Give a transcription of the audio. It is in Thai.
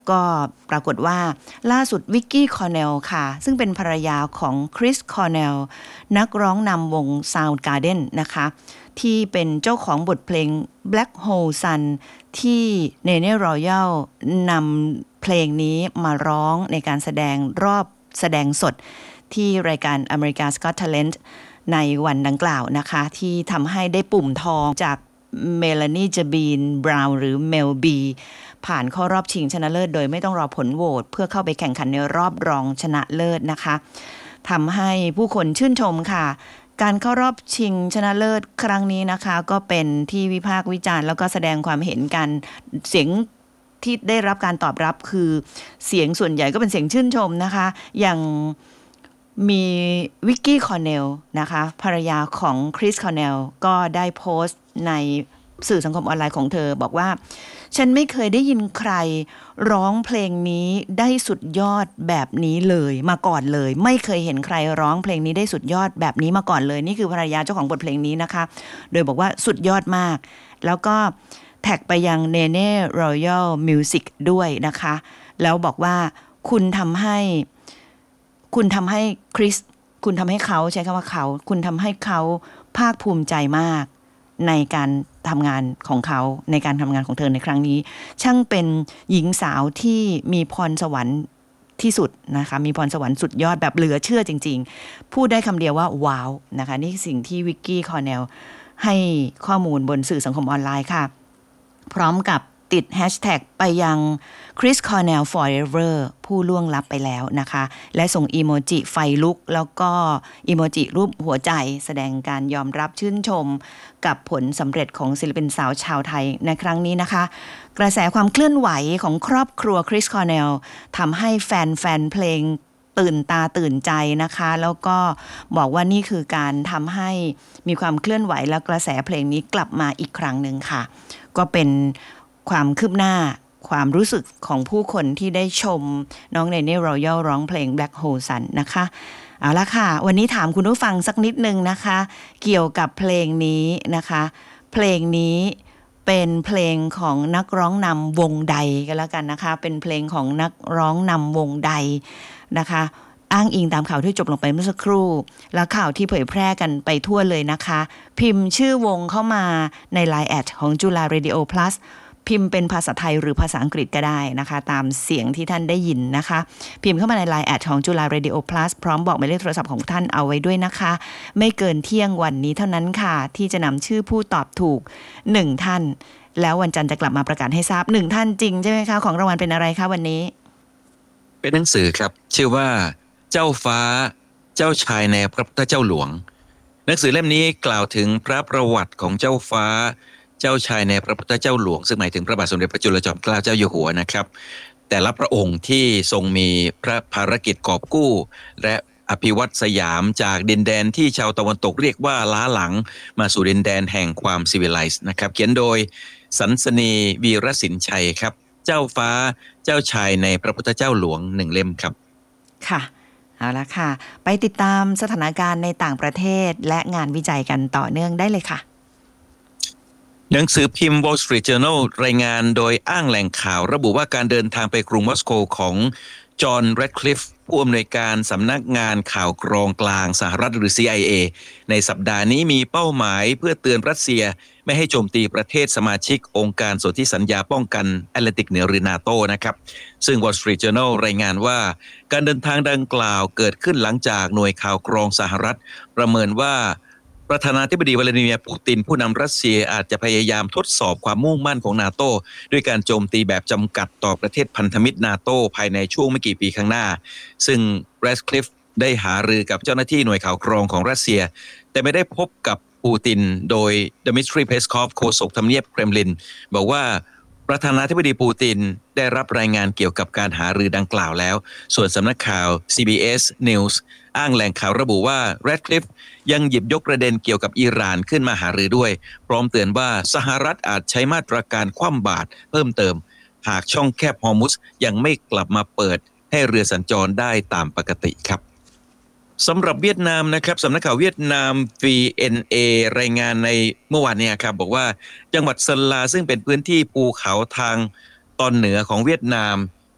ก็ปรากฏว่าล่าสุดวิกกี้คอร์เนลค่ะซึ่งเป็นภรรยาของคริสคอร์เนลนักร้องนำวง Soundgarden นะคะที่เป็นเจ้าของบทเพลง Black Hole Sun ที่เนเน่รอยัลนำเพลงนี้มาร้องในการแสดงรอบแสดงสดที่รายการ America's Got Talent ในวันดังกล่าวนะคะที่ทำให้ได้ปุ่มทองจากเมลานีจาบีนบราวน์หรือเมลบีผ่านเข้ารอบชิงชนะเลิศโดยไม่ต้องรอผลโหวตเพื่อเข้าไปแข่งขันในรอบรองชนะเลิศนะคะทำให้ผู้คนชื่นชมค่ะการเข้ารอบชิงชนะเลิศครั้งนี้นะคะก็เป็นที่วิพากษ์วิจารณ์แล้วก็แสดงความเห็นกันเสียงที่ได้รับการตอบรับคือเสียงส่วนใหญ่ก็เป็นเสียงชื่นชมนะคะอย่างมีวิกกี้คอร์เนลนะคะภรรยาของคริสคอร์เนลก็ได้โพสต์ในสื่อสังคมออนไลน์ของเธอบอกว่าฉันไม่เคยได้ยินใครร้องเพลงนี้ได้สุดยอดแบบนี้เลยมาก่อนเลยไม่เคยเห็นใครร้องเพลงนี้ได้สุดยอดแบบนี้มาก่อนเลยนี่คือภรรยาเจ้าของบทเพลงนี้นะคะโดยบอกว่าสุดยอดมากแล้วก็แท็กไปยังเนเน่รอยัลมิวสิกด้วยนะคะแล้วบอกว่าคุณทำให้คริสคุณทำให้เขาใช้คำว่าเขาคุณทำให้เขาภาคภูมิใจมากในการทำงานของเขาในการทำงานของเธอในครั้งนี้ช่างเป็นหญิงสาวที่มีพรสวรรค์ที่สุดนะคะมีพรสวรรค์สุดยอดแบบเหลือเชื่อจริงๆพูดได้คำเดียวว่าว้าวนะคะนี่สิ่งที่วิกกี้คอร์เนลให้ข้อมูลบนสื่อสังคมออนไลน์ค่ะพร้อมกับติดแฮชแท็กไปยัง Chris Cornell Forever ผู้ล่วงลับไปแล้วนะคะและส่งอีโมจิไฟลุกแล้วก็อีโมจิรูปหัวใจแสดงการยอมรับชื่นชมกับผลสำเร็จของศิลปินสาวชาวไทยในครั้งนี้นะคะกระแสความเคลื่อนไหวของครอบครัว Chris Cornell ทำให้แฟนเพลงตื่นตาตื่นใจนะคะแล้วก็บอกว่านี่คือการทำให้มีความเคลื่อนไหวและกระแสเพลงนี้กลับมาอีกครั้งหนึ่งค่ะก็เป็นความคืบหน้าความรู้สึกของผู้คนที่ได้ชมน้องเนเน่รอยัลร้องเพลง Black Hole Sun นะคะเอาละค่ะวันนี้ถามคุณผู้ฟังสักนิดนึงนะคะเกี่ยวกับเพลงนี้นะคะเพลงนี้เป็นเพลงของนักร้องนำวงใดกันแล้วกันนะคะเป็นเพลงของนักร้องนำวงใดนะคะอ้างอิงตามข่าวที่จบลงไปเมื่อสักครู่และข่าวที่เผยแพร่กันไปทั่วเลยนะคะพิมพ์ชื่อวงเข้ามาใน LINE แอดของจุฬา Radio Plus พิมพ์เป็นภาษาไทยหรือภาษาอังกฤษก็ได้นะคะตามเสียงที่ท่านได้ยินนะคะพิมพ์เข้ามาใน LINE แอดของจุฬา Radio Plus พร้อมบอกหมายเลขโทรศัพท์ของท่านเอาไว้ด้วยนะคะไม่เกินเที่ยงวันนี้เท่านั้นค่ะที่จะนำชื่อผู้ตอบถูก1ท่านแล้ววันจันทร์จะกลับมาประกาศให้ทราบ1ท่านจริงใช่ไหมคะของรางวัลเป็นอะไรคะวันนี้เป็นหนังสือครับชื่อว่าเจ้าฟ้าเจ้าชายในพระพุทธเจ้าหลวงหนังสือเล่มนี้กล่าวถึงพระประวัติของเจ้าฟ้าเจ้าชายในพระพุทธเจ้าหลวงซึ่งหมายถึงพระบาทสมเด็จพระจุลจอมเกล้าเจ้าอยู่หัวนะครับแต่ละพระองค์ที่ทรงมีพระภารกิจกอบกู้และอภิวัตสยามจากดินแดนที่ชาวตะวันตกเรียกว่าล้าหลังมาสู่ดินแดนแห่งความซีวิไลซ์นะครับเขียนโดยสันสนีวีรสินชัยครับเจ้าฟ้าเจ้าชายในพระพุทธเจ้าหลวง1 เล่มครับค่ะเอาละค่ะไปติดตามสถานการณ์ในต่างประเทศและงานวิจัยกันต่อเนื่องได้เลยค่ะหนังสือพิมพ์ Wall Street Journal รายงานโดยอ้างแหล่งข่าวระบุว่าการเดินทางไปกรุงมอสโกของจอห์น แรดคลิฟฟ์ผู้อำนวยการสำนักงานข่าวกรองกลางสหรัฐหรือ CIA ในสัปดาห์นี้มีเป้าหมายเพื่อเตือนรัสเซียไม่ให้โจมตีประเทศสมาชิกองค์การสนธิสัญญาป้องกันแอตแลนติกเหนือหรือนาโตนะครับซึ่ง Wall Street Journal รายงานว่าการเดินทางดังกล่าวเกิดขึ้นหลังจากหน่วยข่าวกรองสหรัฐประเมินว่าประธานาธิบดีวลาดิเมียร์ปูตินผู้นำรัสเซียอาจจะพยายามทดสอบความมุ่งมั่นของนาโต้ด้วยการโจมตีแบบจำกัดต่อประเทศพันธมิตรนาโต้ภายในช่วงไม่กี่ปีข้างหน้าซึ่งแรดคลิฟฟ์ได้หารือกับเจ้าหน้าที่หน่วยข่าวกรองของรัสเซียแต่ไม่ได้พบกับปูตินโดยดมิทรีเพสคอฟโฆษกทำเนียบเครมลินบอกว่าประธานาธิบดีปูตินได้รับรายงานเกี่ยวกับการหารือดังกล่าวแล้วส่วนสำนักข่าว CBS News อ้างแหล่งข่าวระบุว่าแรดคลิฟฟ์ยังหยิบยกประเด็นเกี่ยวกับอิหร่านขึ้นมาหารือด้วยพร้อมเตือนว่าสหรัฐอาจใช้มาตรการคว่ำบาตรเพิ่มเติมหากช่องแคบฮอร์มุซยังไม่กลับมาเปิดให้เรือสัญจรได้ตามปกติครับสำหรับเวียดนามนะครับสำนักข่าวเวียดนาม VNA รายงานในเมื่อวานนี้ครับบอกว่าจังหวัดสลาซึ่งเป็นพื้นที่ภูเขาทางตอนเหนือของเวียดนาม